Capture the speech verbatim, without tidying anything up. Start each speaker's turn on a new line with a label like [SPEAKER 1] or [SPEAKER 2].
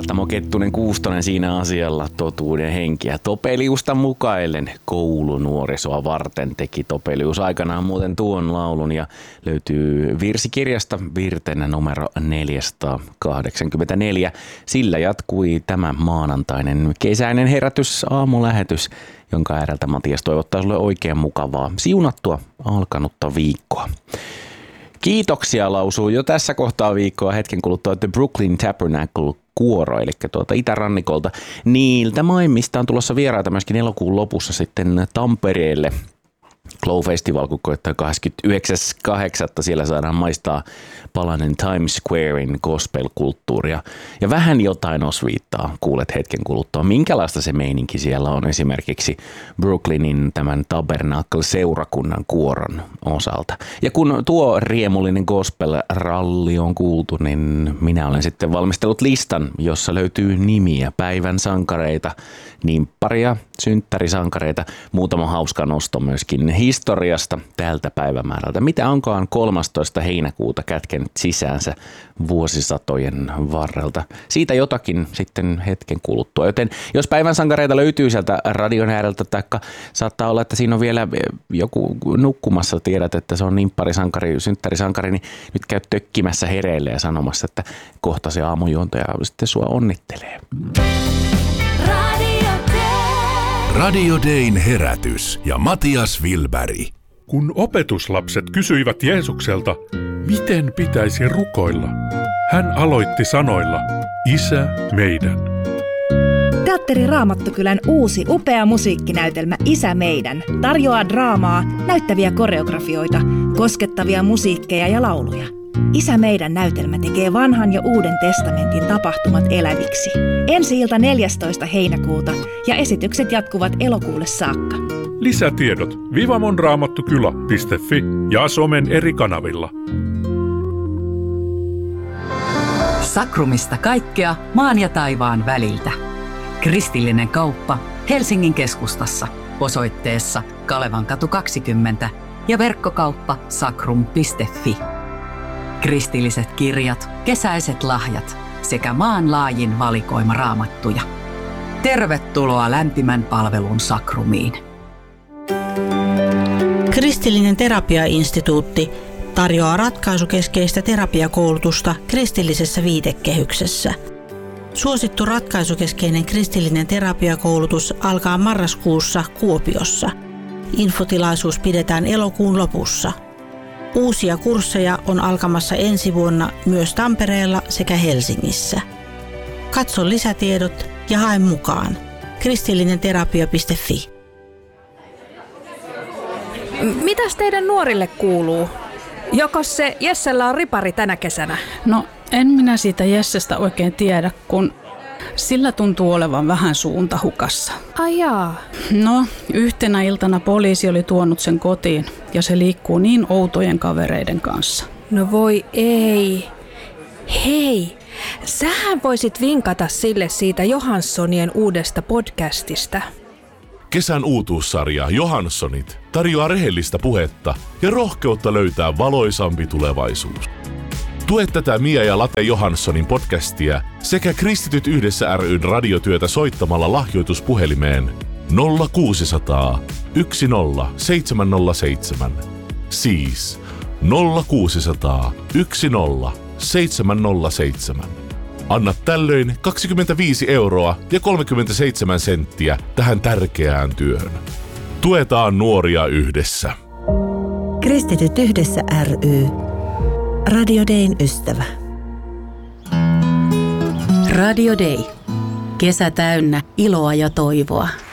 [SPEAKER 1] Marttamo Kettunen Kuustonen siinä asialla totuuden henkiä. Topeliusta mukaillen koulunuorisoa varten teki Topelius aikanaan muuten tuon laulun ja löytyy virsikirjasta virtenä numero neljäsataakahdeksankymmentäneljä. Sillä jatkui tämä maanantainen kesäinen herätys aamulähetys, jonka ääreltä Matias toivottaa sulle oikein mukavaa, siunattua alkanutta viikkoa. Kiitoksia lausuu jo tässä kohtaa viikkoa hetken kuluttua The Brooklyn Tabernacle kuoro, eli tuolta itärannikolta. Niiltä maailmista on tulossa vieraita myöskin elokuun lopussa sitten Tampereelle. Glow Festival, kun koittaa kahdeskymmenesyhdeksäs kahdeksatta siellä saadaan maistaa palanen Times Squarein gospel-kulttuuria. Ja vähän jotain osviittaa kuulet hetken kuluttua. Minkälaista se meininki siellä on esimerkiksi Brooklynin tämän Tabernacle-seurakunnan kuoron osalta. Ja kun tuo riemullinen gospel-ralli on kuultu, niin minä olen sitten valmistellut listan, jossa löytyy nimiä, päivän sankareita, nimpparia, synttärisankareita, muutama hauska nosto myöskin historiasta tältä päivämäärältä. Mitä onkaan kolmastoista heinäkuuta kätkenyt sisäänsä vuosisatojen varrelta? Siitä jotakin sitten hetken kuluttua. Joten jos päivän sankareita löytyy sieltä radion ääreltä, taikka saattaa olla, että siinä on vielä joku nukkumassa, tiedät, että se on nimpparisankari, synttärisankari, niin nyt käy tökkimässä hereille ja sanomassa, että kohta se aamujuontaja sitten sua onnittelee.
[SPEAKER 2] Radio Dayn herätys ja Matias Wilberg.
[SPEAKER 3] Kun opetuslapset kysyivät Jeesukselta, miten pitäisi rukoilla, hän aloitti sanoilla, Isä meidän.
[SPEAKER 4] Teatteri Raamattukylän uusi upea musiikkinäytelmä Isä meidän tarjoaa draamaa, näyttäviä koreografioita, koskettavia musiikkeja ja lauluja. Isä meidän näytelmä tekee vanhan ja uuden testamentin tapahtumat eläviksi. Ensi-ilta neljästoista heinäkuuta ja esitykset jatkuvat elokuulle saakka.
[SPEAKER 3] Lisätiedot vivamonraamattukylä piste fi ja somen eri kanavilla.
[SPEAKER 5] Sakrumista kaikkea maan ja taivaan väliltä. Kristillinen kauppa Helsingin keskustassa osoitteessa Kalevankatu kaksikymmentä ja verkkokauppa sakrum piste fi. Kristilliset kirjat, kesäiset lahjat sekä maanlaajin valikoima raamattuja. Tervetuloa lämpimän palvelun Sakrumiin.
[SPEAKER 6] Kristillinen terapiainstituutti tarjoaa ratkaisukeskeistä terapiakoulutusta kristillisessä viitekehyksessä. Suosittu ratkaisukeskeinen kristillinen terapiakoulutus alkaa marraskuussa Kuopiossa. Infotilaisuus pidetään elokuun lopussa. Uusia kursseja on alkamassa ensi vuonna myös Tampereella sekä Helsingissä. Katso lisätiedot ja hae mukaan. kristillinenterapia piste fi.
[SPEAKER 7] Mitäs teidän nuorille kuuluu? Jokos se Jessellä on ripari tänä kesänä?
[SPEAKER 8] No en minä siitä Jessestä oikein tiedä, kun sillä tuntuu olevan vähän suunta hukassa.
[SPEAKER 7] Ai jaa.
[SPEAKER 8] No, yhtenä iltana poliisi oli tuonut sen kotiin ja se liikkuu niin outojen kavereiden kanssa.
[SPEAKER 7] No voi ei. Hei, sähän voisit vinkata sille siitä Johanssonien uudesta podcastista.
[SPEAKER 2] Kesän uutuussarja Johanssonit tarjoaa rehellistä puhetta ja rohkeutta löytää valoisampi tulevaisuus. Tue tätä Mia ja Late Johanssonin podcastia sekä Kristityt yhdessä ry:n radiotyötä soittamalla lahjoituspuhelimeen nolla kuusisataa yksi nolla seitsemän nolla seitsemän. Siis nolla kuusisataa yksi nolla seitsemän nolla seitsemän. Anna tällöin kaksikymmentäviisi euroa ja kolmekymmentäseitsemän senttiä tähän tärkeään työhön. Tuetaan nuoria yhdessä.
[SPEAKER 9] Kristityt yhdessä ry. Radio Dayn ystävä.
[SPEAKER 5] Radio Day. Kesä täynnä iloa ja toivoa.